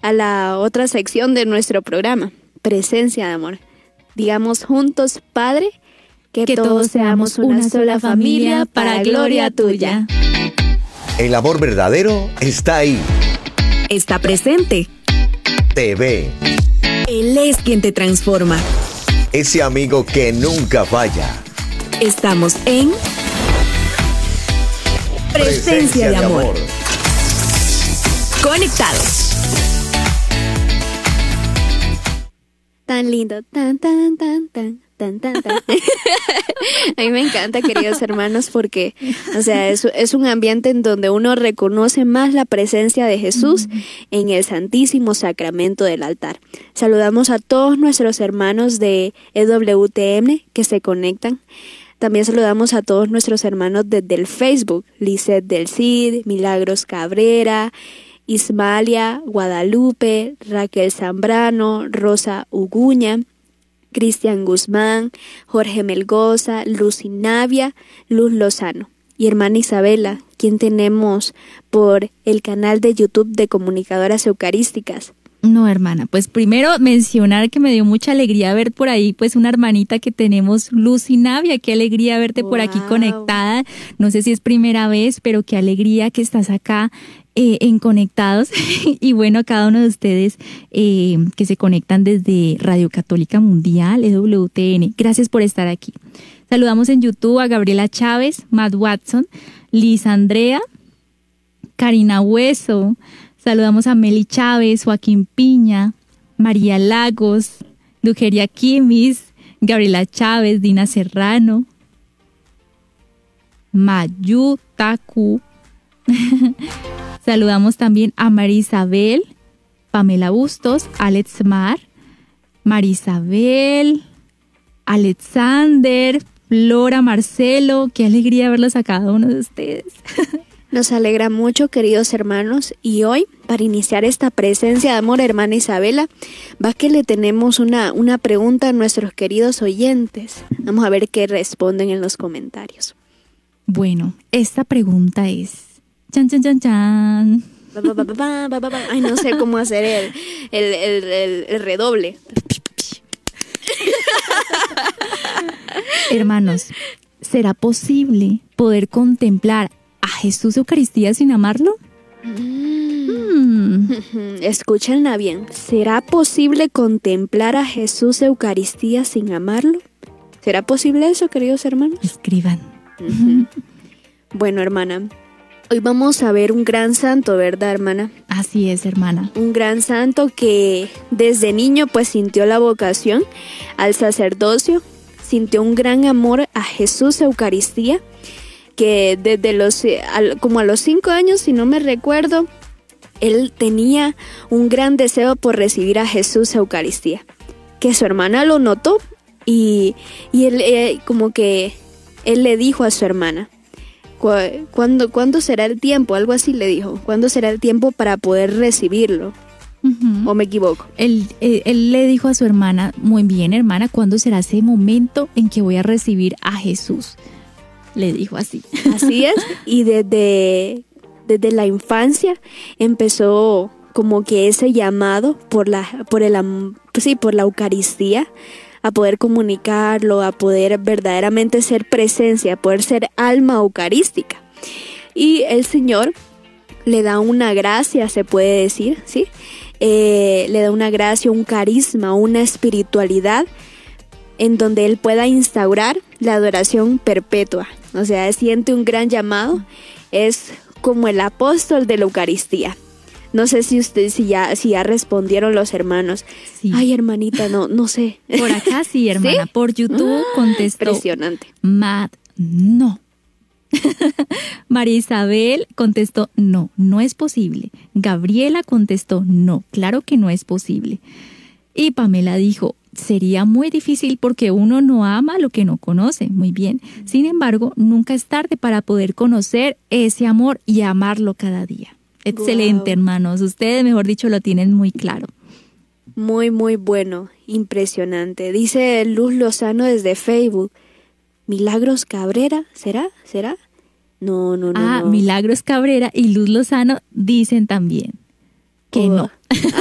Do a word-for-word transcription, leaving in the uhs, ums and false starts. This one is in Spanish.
a la otra sección de nuestro programa, Presencia de Amor. Digamos juntos, Padre, que, que todos seamos una sola familia para gloria tuya. El amor verdadero está ahí. Está presente. Te ve. Él es quien te transforma. Ese amigo que nunca falla. Estamos en Presencia, Presencia de, amor. de amor. Conectados. Tan lindo, tan, tan, tan, tan, tan, tan, tan. A mí me encanta, queridos hermanos, porque, o sea, es, es un ambiente en donde uno reconoce más la presencia de Jesús mm. en el Santísimo Sacramento del altar. Saludamos a todos nuestros hermanos de E W T M que se conectan. También saludamos a todos nuestros hermanos desde el Facebook, Lisette del Cid, Milagros Cabrera, Ismalia Guadalupe, Raquel Zambrano, Rosa Uguña, Cristian Guzmán, Jorge Melgoza, Lucy Navia, Luz Lozano y hermana Isabela, quien tenemos por el canal de YouTube de Comunicadoras Eucarísticas. No, hermana, pues primero mencionar que me dio mucha alegría ver por ahí pues una hermanita que tenemos, Lucy Navia, qué alegría verte wow. por aquí conectada, no sé si es primera vez, pero qué alegría que estás acá eh, en Conectados y bueno, a cada uno de ustedes eh, que se conectan desde Radio Católica Mundial, E W T N, gracias por estar aquí. Saludamos en YouTube a Gabriela Chávez, Matt Watson, Liz Andrea, Karina Hueso. Saludamos a Meli Chávez, Joaquín Piña, María Lagos, Lugeria Kimis, Gabriela Chávez, Dina Serrano, Mayu Taku. Saludamos también a María Isabel, Pamela Bustos, Alex Mar, María Isabel, Alexander, Flora, Marcelo. Qué alegría verlos a cada uno de ustedes. Nos alegra mucho, queridos hermanos, y hoy, para iniciar esta presencia de amor, hermana Isabela, va que le tenemos una, una pregunta a nuestros queridos oyentes. Vamos a ver qué responden en los comentarios. Bueno, esta pregunta es... ¡Chan, chan, chan, chan! Ay, no sé cómo hacer el, el, el, el, el redoble. Hermanos, ¿será posible poder contemplar a Jesús Eucaristía sin amarlo? Mm. Escúchenla bien. ¿Será posible contemplar a Jesús Eucaristía sin amarlo? ¿Será posible eso, queridos hermanos? Escriban. Uh-huh. Bueno, hermana, hoy vamos a ver un gran santo, ¿verdad, hermana? Así es, hermana. Un gran santo que desde niño pues sintió la vocación al sacerdocio, sintió un gran amor a Jesús Eucaristía, que desde los, como a los cinco años, si no me recuerdo, él tenía un gran deseo por recibir a Jesús Eucaristía, que su hermana lo notó y, y él eh, como que él le dijo a su hermana, ¿cuándo, ¿cuándo será el tiempo? Algo así le dijo, ¿cuándo será el tiempo para poder recibirlo? Uh-huh. ¿O me equivoco? Él, él, él le dijo a su hermana, muy bien, hermana, ¿cuándo será ese momento en que voy a recibir a Jesús? Le dijo así. Así es, y desde, desde la infancia empezó como que ese llamado por la, por el, sí, por la Eucaristía, a poder comunicarlo, a poder verdaderamente ser presencia, a poder ser alma eucarística. Y el Señor le da una gracia, se puede decir, ¿sí? Eh, le da una gracia, un carisma, una espiritualidad en donde él pueda instaurar la adoración perpetua. O sea, siente un gran llamado, es como el apóstol de la Eucaristía. No sé si usted, si ya, si ya respondieron los hermanos. Sí. Ay, hermanita, no, no sé. Por acá sí, hermana. ¿Sí? Por YouTube contestó. Impresionante. Matt, no. María Isabel contestó, no, no es posible. Gabriela contestó, no, claro que no es posible. Y Pamela dijo, sería muy difícil porque uno no ama lo que no conoce. Muy bien. Sin embargo, nunca es tarde para poder conocer ese amor y amarlo cada día. Excelente, wow. Hermanos. Ustedes, mejor dicho, lo tienen muy claro. Muy, muy bueno. Impresionante. Dice Luz Lozano desde Facebook. Milagros Cabrera, ¿será? ¿Será? No, no, no. Ah, no. Milagros Cabrera y Luz Lozano dicen también que oh. no.